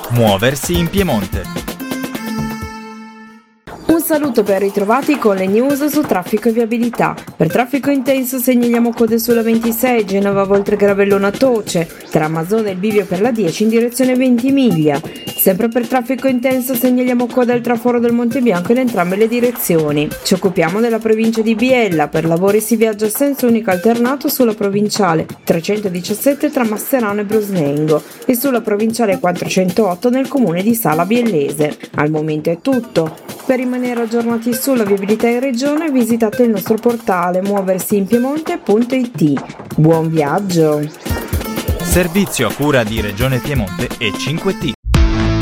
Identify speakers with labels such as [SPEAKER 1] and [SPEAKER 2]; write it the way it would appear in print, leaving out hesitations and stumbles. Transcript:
[SPEAKER 1] Muoversi in Piemonte.
[SPEAKER 2] Un saluto ben ritrovati con le news su traffico e viabilità. Per traffico intenso segnaliamo code sulla 26, Genova Voltregravellona Toce, tra Masone e il bivio per la 10 in direzione Ventimiglia. Sempre per traffico intenso segnaliamo coda al traforo del Monte Bianco in entrambe le direzioni. Ci occupiamo della provincia di Biella, per lavori si viaggia a senso unico alternato sulla provinciale 317 tra Masserano e Brosnengo e sulla provinciale 408 nel comune di Sala Biellese. Al momento è tutto. Per rimanere aggiornati sulla viabilità in regione visitate il nostro portale muoversiinpiemonte.it. Buon viaggio!
[SPEAKER 1] Servizio a cura di Regione Piemonte e 5T.